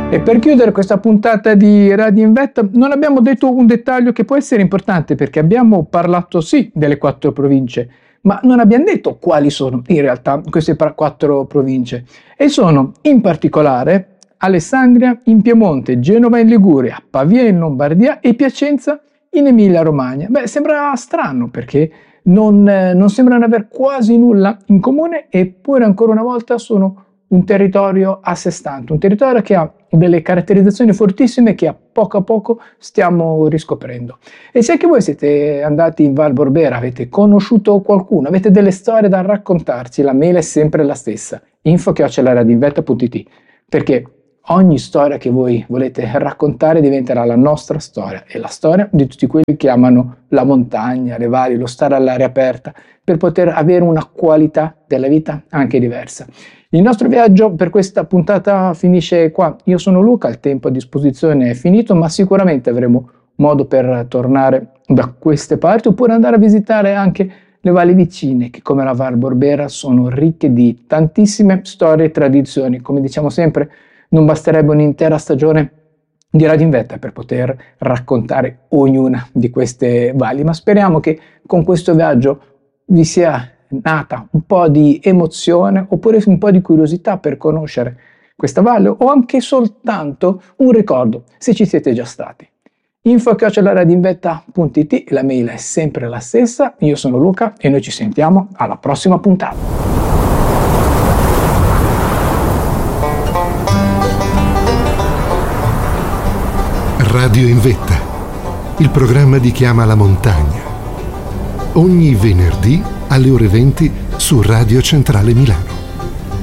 E per chiudere questa puntata di Radio in Vetta non abbiamo detto un dettaglio che può essere importante, perché abbiamo parlato sì delle 4 province, ma non abbiamo detto quali sono in realtà queste 4 province, e sono in particolare Alessandria in Piemonte, Genova in Liguria, Pavia in Lombardia e Piacenza in Emilia-Romagna. Beh, sembra strano perché non sembrano aver quasi nulla in comune, eppure ancora una volta sono un territorio a sé stante, un territorio che ha delle caratterizzazioni fortissime che a poco stiamo riscoprendo. E se anche voi siete andati in Val Borbera, avete conosciuto qualcuno, avete delle storie da raccontarci, la mail è sempre la stessa, info@radioinvetta.it, perché ogni storia che voi volete raccontare diventerà la nostra storia e la storia di tutti quelli che amano la montagna, le valli, lo stare all'aria aperta, per poter avere una qualità della vita anche diversa. Il nostro viaggio per questa puntata finisce qua. Io sono Luca, il tempo a disposizione è finito, ma sicuramente avremo modo per tornare da queste parti oppure andare a visitare anche le valli vicine che, come la Val Borbera, sono ricche di tantissime storie e tradizioni. Come diciamo sempre, non basterebbe un'intera stagione di Radio in Vetta per poter raccontare ognuna di queste valli, ma speriamo che con questo viaggio vi sia nata un po' di emozione oppure un po' di curiosità per conoscere questa valle, o anche soltanto un ricordo se ci siete già stati. info@radioinvetta.it, la mail è sempre la stessa. Io sono Luca e noi ci sentiamo alla prossima puntata. Radio in Vetta, il programma di Chi ama la montagna. Ogni venerdì alle ore 20 su Radio Centrale Milano.